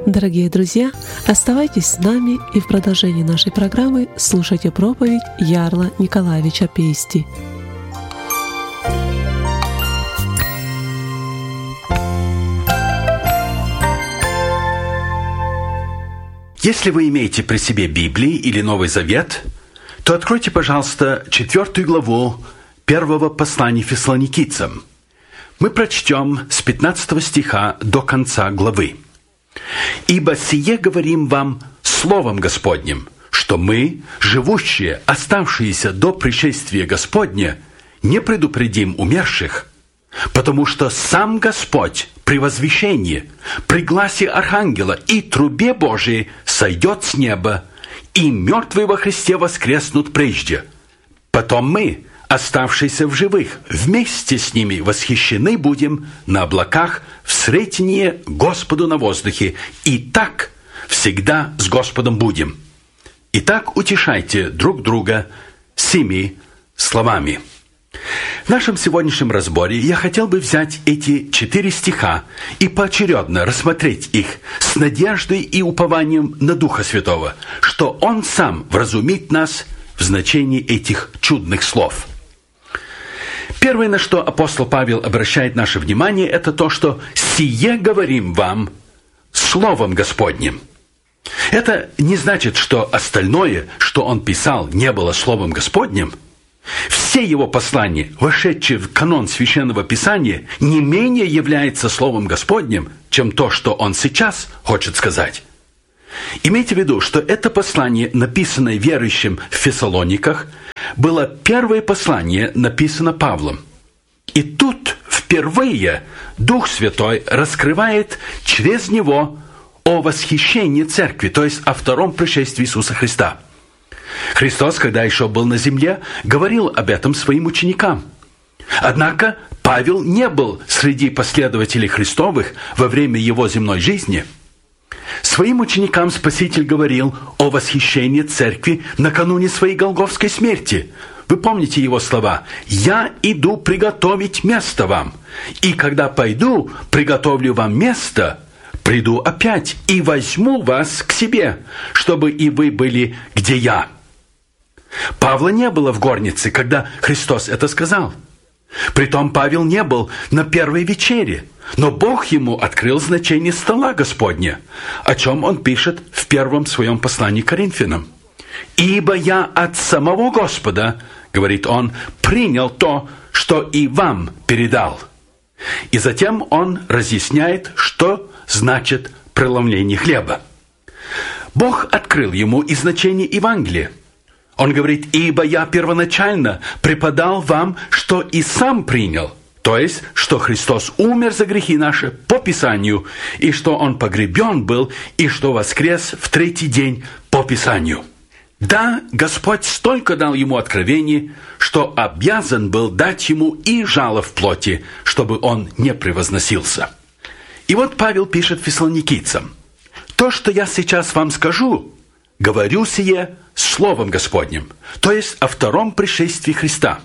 Дорогие друзья, оставайтесь с нами и в продолжении нашей программы слушайте проповедь Ярла Николаевича Пейсти. Если вы имеете при себе Библии или Новый Завет, то откройте, пожалуйста, 4 главу 1 послания Фессалоникийцам. Мы прочтем с 15 стиха до конца главы. «Ибо сие говорим вам Словом Господним, что мы, живущие, оставшиеся до пришествия Господня, не предупредим умерших, потому что сам Господь при возвещении, при гласе Архангела и трубе Божией сойдет с неба, и мертвые во Христе воскреснут прежде. Потом мы, оставшиеся в живых, вместе с ними восхищены будем на облаках в сретении Господу на воздухе, и так всегда с Господом будем. Итак, утешайте друг друга сими словами». В нашем сегодняшнем разборе я хотел бы взять эти 4 стиха и поочередно рассмотреть их с надеждой и упованием на Духа Святого, что Он сам вразумит нас в значении этих чудных слов. Первое, на что апостол Павел обращает наше внимание, это то, что «сие говорим вам Словом Господним». Это не значит, что остальное, что он писал, не было Словом Господним. Все его послания, вошедшие в канон Священного Писания, не менее являются Словом Господним, чем то, что он сейчас хочет сказать. Имейте в виду, что это послание, написанное верующим в Фессалониках, было первое послание, написано Павлом. И тут впервые Дух Святой раскрывает через него о восхищении Церкви, то есть о втором пришествии Иисуса Христа. Христос, когда еще был на земле, говорил об этом своим ученикам. Однако Павел не был среди последователей Христовых во время его земной жизни. Своим ученикам Спаситель говорил о восхищении Церкви накануне своей голгофской смерти. Вы помните его слова: «Я иду приготовить место вам, и когда пойду, приготовлю вам место, приду опять и возьму вас к себе, чтобы и вы были, где я». Павла не было в горнице, когда Христос это сказал. Притом Павел не был на первой вечере, но Бог ему открыл значение стола Господня, о чем он пишет в первом своем послании к Коринфянам. «Ибо я от самого Господа, — говорит он, — принял то, что и вам передал». И затем он разъясняет, что значит преломление хлеба. Бог открыл ему и значение Евангелия. Он говорит: «Ибо я первоначально преподал вам, что и сам принял», то есть, что Христос умер за грехи наши по Писанию, и что Он погребен был, и что воскрес в 3-й день по Писанию. Да, Господь столько дал ему откровений, что обязан был дать ему и жало в плоти, чтобы он не превозносился. И вот Павел пишет Фессалоникийцам: «То, что я сейчас вам скажу, говорю сие Словом Господним», то есть о втором пришествии Христа.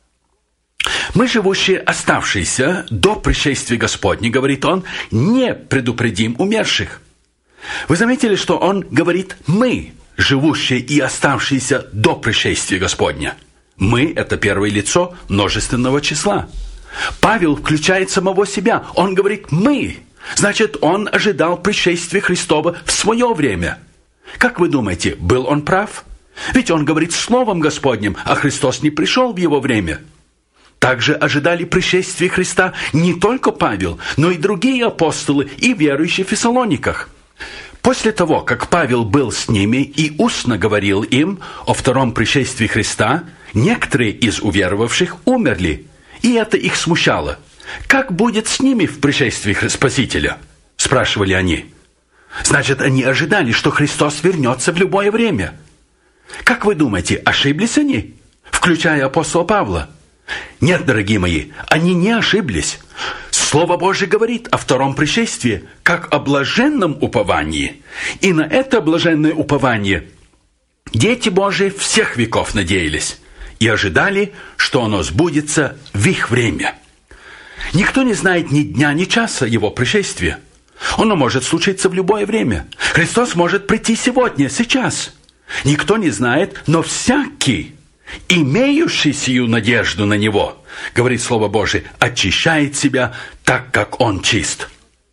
«Мы, живущие, оставшиеся до пришествия Господня, — говорит он, — не предупредим умерших». Вы заметили, что он говорит «мы», живущие и оставшиеся до пришествия Господня. «Мы» — это первое лицо множественного числа. Павел включает самого себя. Он говорит «мы». Значит, он ожидал пришествия Христова в свое время. Как вы думаете, был он прав? Ведь он говорит Словом Господним, а Христос не пришел в его время. Также ожидали пришествия Христа не только Павел, но и другие апостолы и верующие в Фессалониках. После того, как Павел был с ними и устно говорил им о втором пришествии Христа, некоторые из уверовавших умерли, и это их смущало. «Как будет с ними в пришествии Спасителя?» – спрашивали они. Значит, они ожидали, что Христос вернется в любое время. Как вы думаете, ошиблись они, включая апостола Павла? Нет, дорогие мои, они не ошиблись. Слово Божие говорит о втором пришествии как о блаженном уповании. И на это блаженное упование дети Божии всех веков надеялись и ожидали, что оно сбудется в их время. Никто не знает ни дня, ни часа его пришествия. Оно может случиться в любое время. Христос может прийти сегодня, сейчас. Никто не знает, но всякий, имеющий сию надежду на Него, говорит Слово Божие, очищает себя так, как Он чист.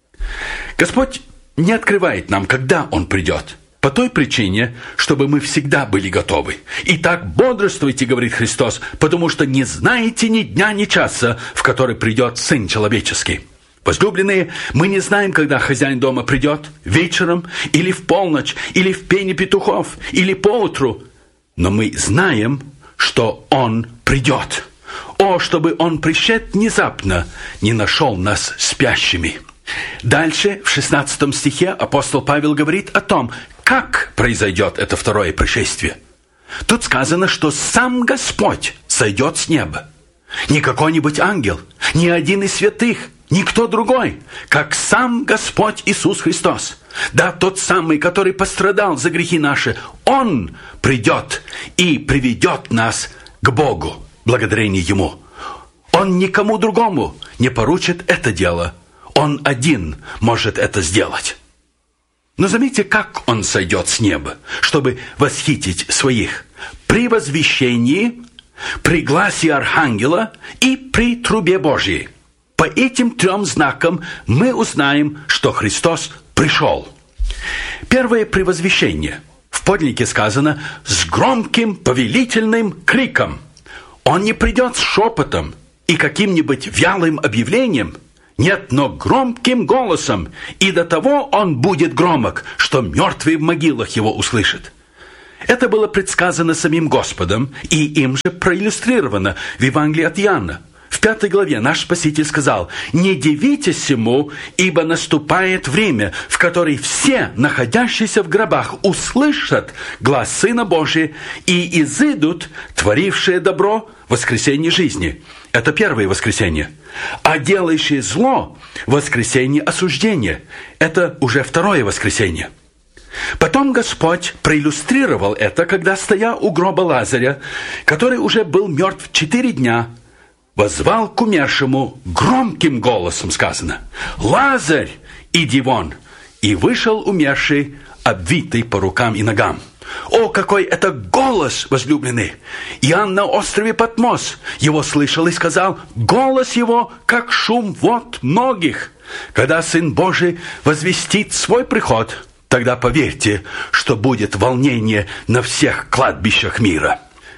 Господь не открывает нам, когда Он придет, по той причине, чтобы мы всегда были готовы. Итак, бодрствуйте, говорит Христос, потому что не знаете ни дня, ни часа, в который придет Сын Человеческий. Возлюбленные, мы не знаем, когда хозяин дома придет, вечером, или в полночь, или в пение петухов, или поутру. Но мы знаем, что Он придет. О, чтобы Он, пришед внезапно, не нашел нас спящими. Дальше, в 16 стихе, апостол Павел говорит о том, как произойдет это второе пришествие. Тут сказано, что сам Господь сойдет с неба. Не какой-нибудь ангел, не один из святых, никто другой, как сам Господь Иисус Христос. Да, тот самый, который пострадал за грехи наши, Он придет и приведет нас к Богу, благодарение Ему. Он никому другому не поручит это дело. Он один может это сделать. Но заметьте, как Он сойдет с неба, чтобы восхитить своих. При возвещении, при гласе архангела и при трубе Божьей. По этим 3 знакам мы узнаем, что Христос пришел. Первое при возвещении. В подлиннике сказано «с громким повелительным криком». Он не придет с шепотом и каким-нибудь вялым объявлением. Нет, но громким голосом, и до того Он будет громок, что мертвые в могилах Его услышат. Это было предсказано самим Господом, и им же проиллюстрировано в Евангелии от Иоанна. В 5 главе наш Спаситель сказал: «Не дивитесь сему, ибо наступает время, в которое все, находящиеся в гробах, услышат глас Сына Божия и изыдут, творившие добро, в воскресенье жизни». Это первое воскресенье. А делающие зло – воскресенье осуждения. Это уже второе воскресенье. Потом Господь проиллюстрировал это, когда, стоя у гроба Лазаря, который уже был мертв 4 дня, воззвал к умершему громким голосом, сказано: «Лазарь, иди вон!» И вышел умерший, обвитый по рукам и ногам. О, какой это голос, возлюбленный! Иоанн на острове Патмос его слышал и сказал: голос его, как шум вод многих. Когда Сын Божий возвестит свой приход, тогда поверьте, что будет волнение на всех кладбищах мира.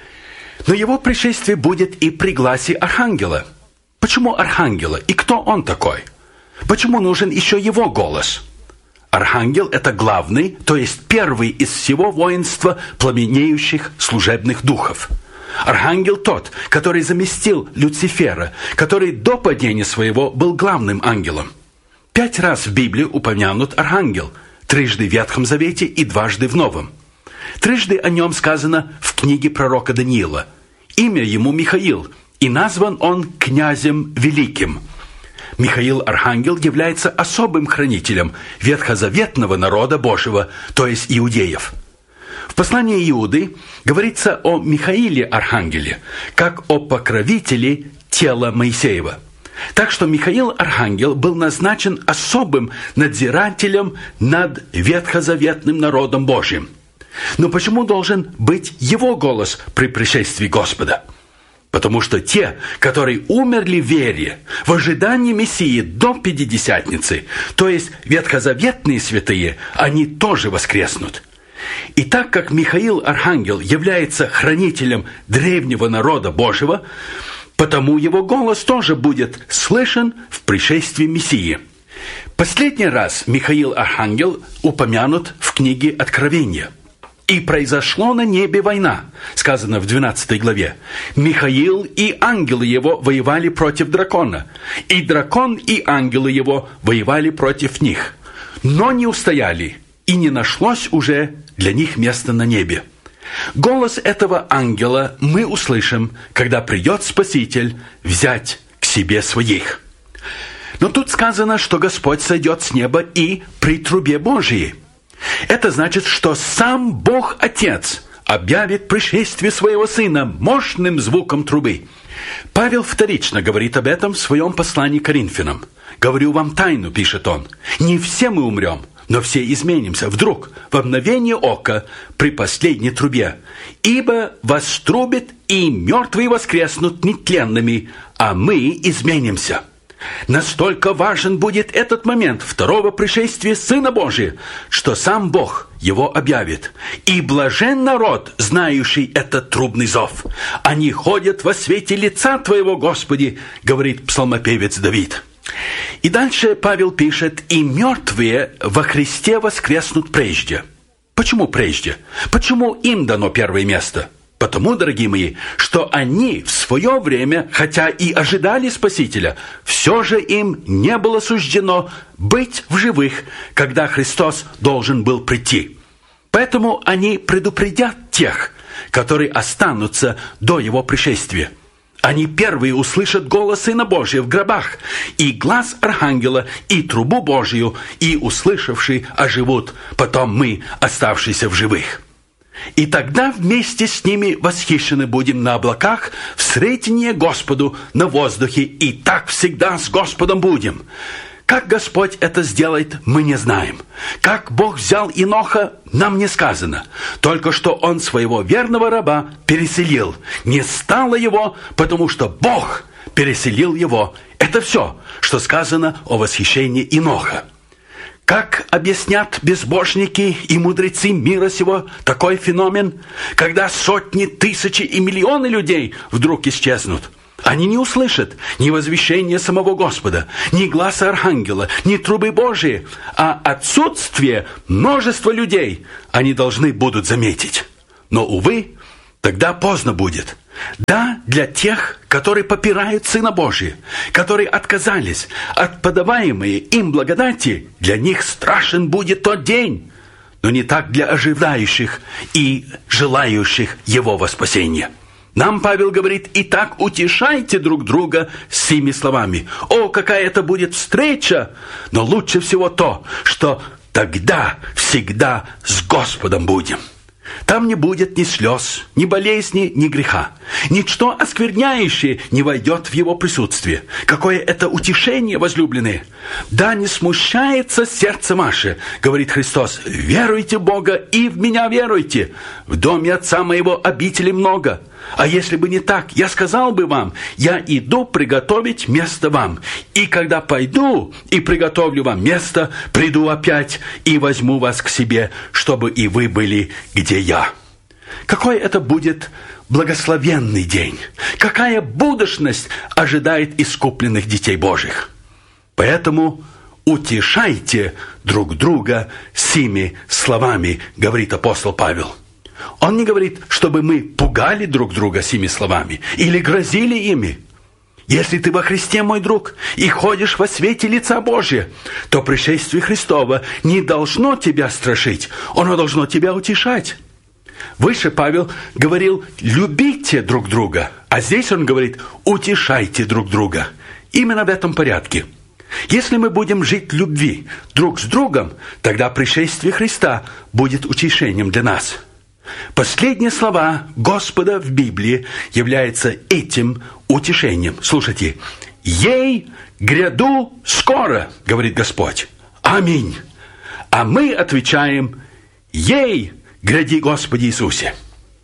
Но его пришествие будет и при гласе архангела. Почему архангела? И кто он такой? Почему нужен еще его голос? Архангел – это главный, то есть первый из всего воинства пламенеющих служебных духов. Архангел тот, который заместил Люцифера, который до падения своего был главным ангелом. 5 раз в Библии упомянут архангел, 3 в Ветхом Завете и 2 в Новом. 3 о нем сказано в книге пророка Даниила. Имя ему Михаил, и назван он князем великим. Михаил Архангел является особым хранителем ветхозаветного народа Божьего, то есть иудеев. В послании Иуды говорится о Михаиле Архангеле, как о покровителе тела Моисеева. Так что Михаил Архангел был назначен особым надзирателем над ветхозаветным народом Божьим. Но почему должен быть его голос при пришествии Господа? Потому что те, которые умерли в вере, в ожидании Мессии до Пятидесятницы, то есть ветхозаветные святые, они тоже воскреснут. И так как Михаил Архангел является хранителем древнего народа Божьего, потому его голос тоже будет слышен в пришествии Мессии. Последний раз Михаил Архангел упомянут в книге Откровения. «И произошло на небе война», сказано в 12 главе. «Михаил и ангелы его воевали против дракона, и дракон и ангелы его воевали против них, но не устояли, и не нашлось уже для них места на небе». Голос этого ангела мы услышим, когда придет Спаситель взять к себе своих. Но тут сказано, что Господь сойдет с неба и при трубе Божией. Это значит, что сам Бог Отец объявит пришествие своего Сына мощным звуком трубы. Павел вторично говорит об этом в своем послании к Коринфянам. говорю вам тайну, пишет он. Не все мы умрем, но все изменимся вдруг, во мгновение ока, при последней трубе. Ибо вострубит, и мертвые воскреснут нетленными, а мы изменимся. Настолько важен будет этот момент второго пришествия Сына Божия, что сам Бог его объявит. И блажен народ, знающий этот трубный зов. Они ходят во свете лица Твоего, Господи, говорит псалмопевец Давид. И дальше Павел пишет: и мертвые во Христе воскреснут прежде. Почему прежде? Почему им дано первое место? Потому, дорогие мои, что они в свое время, хотя и ожидали Спасителя, все же им не было суждено быть в живых, когда Христос должен был прийти. Поэтому они предупредят тех, которые останутся до Его пришествия. Они первые услышат голос Сына Божия в гробах, и глас Архангела, и трубу Божию, и, услышавшие, оживут, потом мы, оставшиеся в живых. И тогда вместе с ними восхищены будем на облаках в сретение Господу на воздухе, и так всегда с Господом будем. Как Господь это сделает, мы не знаем. Как Бог взял Иноха, нам не сказано. Только что Он своего верного раба переселил. Не стало его, потому что Бог переселил его. Это все, что сказано о восхищении Иноха. Как объяснят безбожники и мудрецы мира сего такой феномен, когда сотни, тысячи и миллионы людей вдруг исчезнут? Они не услышат ни возвещения самого Господа, ни гласа Архангела, ни трубы Божией, а отсутствие множества людей они должны будут заметить. Но, увы, тогда поздно будет. Да, для тех, которые попирают Сына Божия, которые отказались от подаваемой им благодати, для них страшен будет тот день, но не так для ожидающих и желающих Его во спасение. Нам Павел говорит: «Итак, утешайте друг друга сими словами». О, какая это будет встреча! Но лучше всего то, что тогда всегда с Господом будем. Там не будет ни слез, ни болезни, ни греха. Ничто оскверняющее не войдет в Его присутствие. Какое это утешение, возлюбленные! Да не смущается сердце ваше, говорит Христос. Веруйте в Бога и в Меня веруйте. В доме Отца Моего обителей много. А если бы не так, я сказал бы вам: я иду приготовить место вам. И когда пойду и приготовлю вам место, приду опять и возьму вас к себе, чтобы и вы были, где я. Какой это будет благословенный день! Какая будущность ожидает искупленных детей Божьих! Поэтому утешайте друг друга сими словами, говорит апостол Павел. Он не говорит, чтобы мы пугали друг друга сими словами или грозили ими. Если ты во Христе, мой друг, и ходишь во свете лица Божия, то пришествие Христово не должно тебя страшить, оно должно тебя утешать. Выше Павел говорил: любите друг друга, а здесь он говорит: утешайте друг друга. Именно в этом порядке. Если мы будем жить в любви друг с другом, тогда пришествие Христа будет утешением для нас. Последние слова Господа в Библии являются этим утешением. Слушайте: «Ей гряду скоро, говорит Господь. Аминь». А мы отвечаем: «Ей гряди, Господи Иисусе».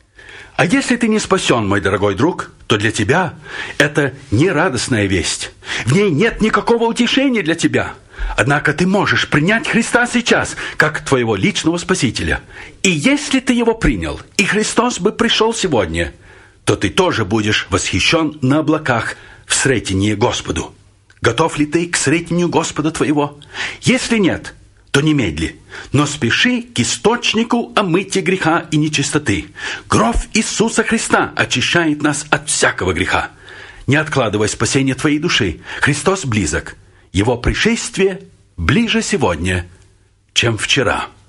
А если ты не спасен, мой дорогой друг, то для тебя это не радостная весть. В ней нет никакого утешения для тебя. Однако ты можешь принять Христа сейчас, как твоего личного Спасителя. И если ты Его принял, и Христос бы пришел сегодня, то ты тоже будешь восхищен на облаках в сретении Господу. Готов ли ты к сретению Господа твоего? Если нет, то немедли, но спеши к источнику омытия греха и нечистоты. Кровь Иисуса Христа очищает нас от всякого греха. Не откладывай спасение твоей души. Христос близок. Его пришествие ближе сегодня, чем вчера.